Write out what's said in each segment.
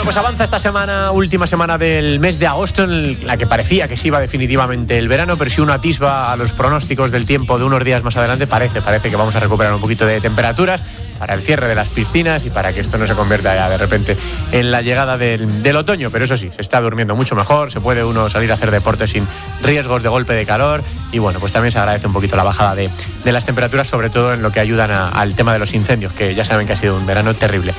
Bueno, pues avanza esta semana, última semana del mes de agosto, en la que parecía que se iba definitivamente el verano, pero si uno atisba a los pronósticos del tiempo de unos días más adelante, parece que vamos a recuperar un poquito de temperaturas para el cierre de las piscinas y para que esto no se convierta ya de repente en la llegada del otoño. Pero eso sí, se está durmiendo mucho mejor, se puede uno salir a hacer deporte sin riesgos de golpe de calor y bueno, pues también se agradece un poquito la bajada de las temperaturas, sobre todo en lo que ayudan al tema de los incendios, que ya saben que ha sido un verano terrible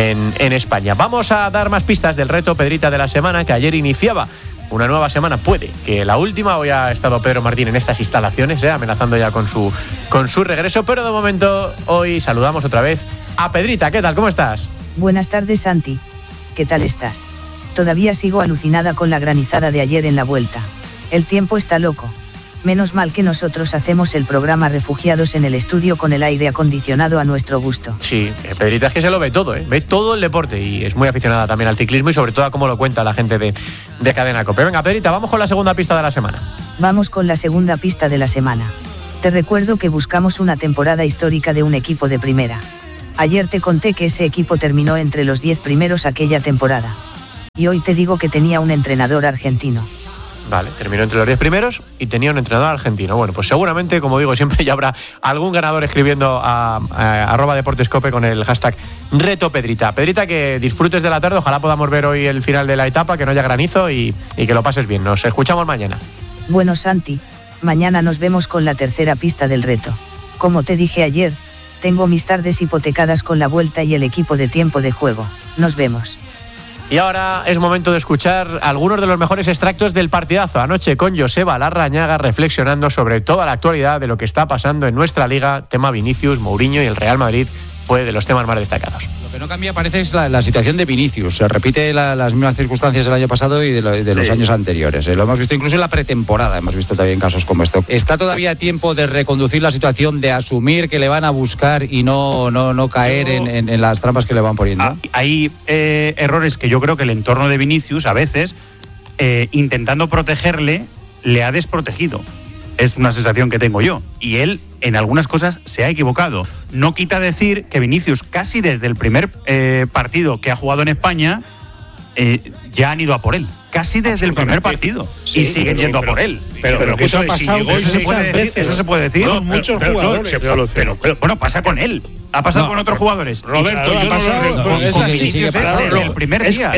en España. Vamos a dar más pistas del reto Pedrita de la semana, que ayer iniciaba una nueva semana, puede que la última. Hoy ha estado Pedro Martín en estas instalaciones, amenazando ya con su regreso, pero de momento hoy saludamos otra vez a Pedrita. ¿Qué tal? ¿Cómo estás? Buenas tardes, Santi. ¿Qué tal estás? Todavía sigo alucinada con la granizada de ayer en la vuelta. El tiempo está loco. Menos mal que nosotros hacemos el programa refugiados en el estudio con el aire acondicionado a nuestro gusto. Sí, Pedrita es que se lo ve todo, ve todo el deporte y es muy aficionada también al ciclismo y sobre todo a cómo lo cuenta la gente de Cadena COPE. Venga, Pedrita, vamos con la segunda pista de la semana. Vamos con la segunda pista de la semana. Te recuerdo que buscamos una temporada histórica de un equipo de primera. Ayer te conté que ese equipo terminó entre los 10 primeros aquella temporada. Y hoy te digo que tenía un entrenador argentino. Vale, terminó entre los 10 primeros y tenía un entrenador argentino. Bueno, pues seguramente, como digo, siempre ya habrá algún ganador escribiendo a @deportescope con el hashtag Reto Pedrita. Pedrita, que disfrutes de la tarde, ojalá podamos ver hoy el final de la etapa, que no haya granizo y que lo pases bien. Nos escuchamos mañana. Bueno, Santi, mañana nos vemos con la tercera pista del reto. Como te dije ayer, tengo mis tardes hipotecadas con la vuelta y el equipo de tiempo de juego. Nos vemos. Y ahora es momento de escuchar algunos de los mejores extractos del partidazo anoche con Joseba Larrañaga reflexionando sobre toda la actualidad de lo que está pasando en nuestra liga. Tema Vinicius, Mourinho y el Real Madrid fue de los temas más destacados. Lo que no cambia parece es la situación de Vinicius. Se repite las mismas circunstancias del año pasado y de los años anteriores. Lo hemos visto incluso en la pretemporada, hemos visto también casos como esto. ¿Está todavía a tiempo de reconducir la situación, de asumir que le van a buscar y no caer en las trampas que le van poniendo? Hay errores que yo creo que el entorno de Vinicius a veces, intentando protegerle, le ha desprotegido. Es una sensación que tengo yo. Y él, en algunas cosas, se ha equivocado. No quita decir que Vinicius, casi desde el primer partido que ha jugado en España, ya han ido a por él. Casi desde el primer partido. Sí, y siguen yendo a por él. Pero eso ha pasado. ¿Eso se puede decir? Con muchos jugadores. Pero bueno, pasa con él. Ha pasado con otros jugadores. Roberto, yo no el primer día.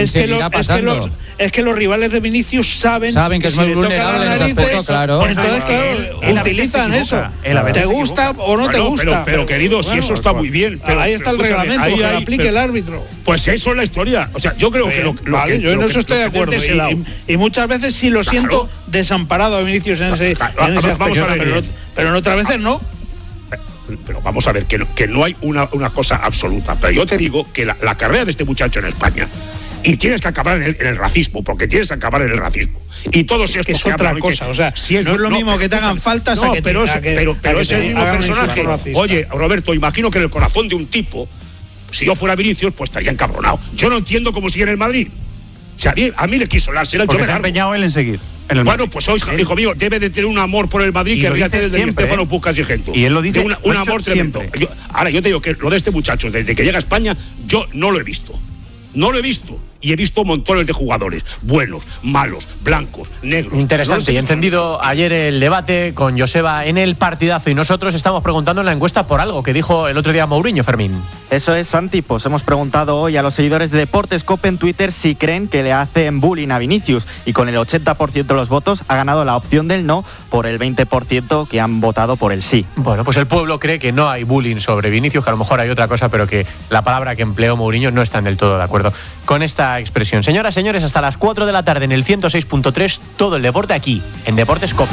Es que los rivales de Vinicius saben que es muy vulnerable en ese aspecto, claro. Entonces, claro, utilizan eso. ¿Te gusta o no te gusta? Pero querido, si eso está muy bien. Pero ahí está el reglamento, que lo aplique el árbitro. Pues eso es la historia. O sea, yo creo que yo en eso estoy de acuerdo. Y muchas veces sí lo siento desamparado a Vinicius en ese aspecto. Pero en otras veces no. Pero vamos a ver, que no hay una cosa absoluta. Pero yo te digo que la carrera de este muchacho en España, y tienes que acabar en el racismo, porque tienes que acabar en el racismo. Y todo eso es otra cosa. O sea, si no es lo mismo que te hagan faltas a que pero es el mismo personaje. Oye, Roberto, imagino que en el corazón de un tipo, si yo fuera Vinicius, pues estaría encabronado. Yo no entiendo cómo sigue en el Madrid. O sea, a mí le quiso la será. Porque se ha empeñado él en seguir. Bueno, pues hoy, hijo mío, debe de tener un amor por el Madrid que ríate desde Estefano Pucas y Gento. Y él lo dice. Un amor tremendo. Ahora, yo te digo que lo de este muchacho, desde que llega a España, yo no lo he visto. No lo he visto. Y he visto montones de jugadores, buenos, malos, blancos, negros. Interesante, y encendido ayer el debate con Joseba en el partidazo. Y nosotros estamos preguntando en la encuesta por algo que dijo el otro día Mourinho, Fermín. Eso es, Santi. Pues hemos preguntado hoy a los seguidores de Deportes COPE en Twitter si creen que le hacen bullying a Vinicius. Y con el 80% de los votos ha ganado la opción del no por el 20% que han votado por el sí. Bueno, pues el pueblo cree que no hay bullying sobre Vinicius, que a lo mejor hay otra cosa, pero que la palabra que empleó Mourinho no están del todo de acuerdo con esta expresión. Señoras, señores, hasta las 4 de la tarde en el 106.3, todo el deporte aquí, en Deportes COPE.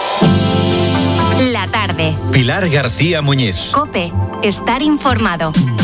La tarde. Pilar García Muñiz. COPE. Estar informado.